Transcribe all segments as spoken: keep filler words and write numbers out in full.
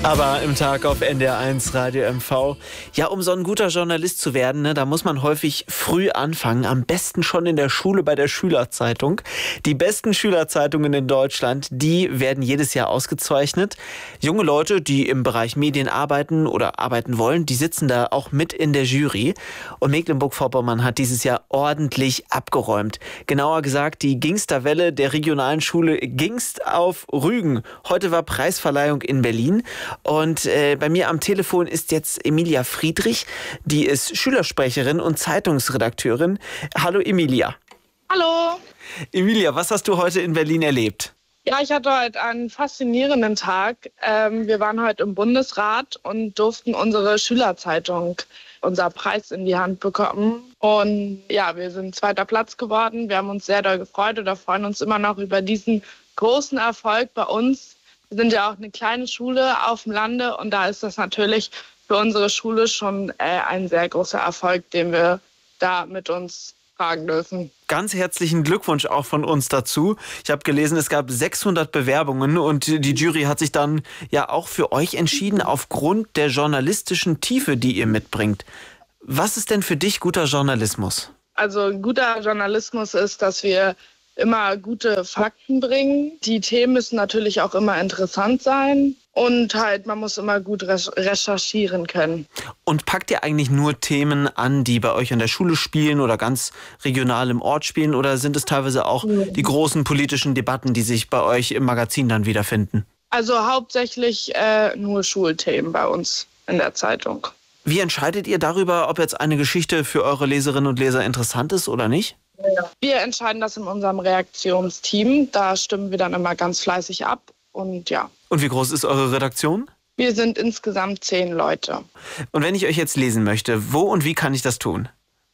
Aber im Tag auf N D R eins Radio M V. Ja, um so ein guter Journalist zu werden, ne, da muss man häufig früh anfangen. Am besten schon in der Schule bei der Schülerzeitung. Die besten Schülerzeitungen in Deutschland, die werden jedes Jahr ausgezeichnet. Junge Leute, die im Bereich Medien arbeiten oder arbeiten wollen, die sitzen da auch mit in der Jury. Und Mecklenburg-Vorpommern hat dieses Jahr ordentlich abgeräumt. Genauer gesagt, die Gingsterwelle der regionalen Schule Gingst auf Rügen. Heute war Preisverleihung in Berlin. Und äh, bei mir am Telefon ist jetzt Emilia Friedrich, die ist Schülersprecherin und Zeitungsredakteurin. Hallo Emilia. Hallo. Emilia, was hast du heute in Berlin erlebt? Ja, ich hatte heute einen faszinierenden Tag. Ähm, wir waren heute im Bundesrat und durften unsere Schülerzeitung, unser Preis in die Hand bekommen. Und ja, wir sind zweiter Platz geworden. Wir haben uns sehr doll gefreut oder freuen uns immer noch über diesen großen Erfolg bei uns. Wir sind ja auch eine kleine Schule auf dem Lande und da ist das natürlich für unsere Schule schon äh, ein sehr großer Erfolg, den wir da mit uns tragen dürfen. Ganz herzlichen Glückwunsch auch von uns dazu. Ich habe gelesen, es gab sechshundert Bewerbungen und die Jury hat sich dann ja auch für euch entschieden aufgrund der journalistischen Tiefe, die ihr mitbringt. Was ist denn für dich guter Journalismus? Also guter Journalismus ist, dass wir immer gute Fakten bringen. Die Themen müssen natürlich auch immer interessant sein und halt man muss immer gut recherchieren können. Und packt ihr eigentlich nur Themen an, die bei euch an der Schule spielen oder ganz regional im Ort spielen, oder sind es teilweise auch die großen politischen Debatten, die sich bei euch im Magazin dann wiederfinden? Also hauptsächlich äh, nur Schulthemen bei uns in der Zeitung. Wie entscheidet ihr darüber, ob jetzt eine Geschichte für eure Leserinnen und Leser interessant ist oder nicht? Wir entscheiden das in unserem Redaktionsteam. Da stimmen wir dann immer ganz fleißig ab. Und ja. Und wie groß ist eure Redaktion? Wir sind insgesamt zehn Leute. Und wenn ich euch jetzt lesen möchte, wo und wie kann ich das tun?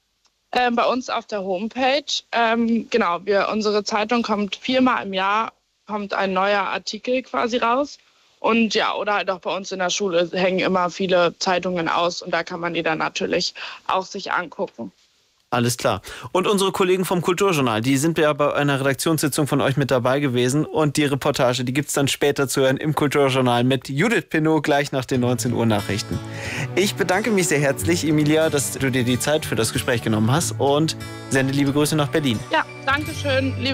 Ähm, bei uns auf der Homepage. Ähm, genau, wir, unsere Zeitung kommt viermal im Jahr, kommt ein neuer Artikel quasi raus. Und ja, oder halt auch bei uns in der Schule hängen immer viele Zeitungen aus und da kann man die dann natürlich auch sich angucken. Alles klar. Und unsere Kollegen vom Kulturjournal, die sind ja bei einer Redaktionssitzung von euch mit dabei gewesen. Und die Reportage, die gibt es dann später zu hören im Kulturjournal mit Judith Pinot gleich nach den neunzehn Uhr Nachrichten. Ich bedanke mich sehr herzlich, Emilia, dass du dir die Zeit für das Gespräch genommen hast und sende liebe Grüße nach Berlin. Ja, danke schön.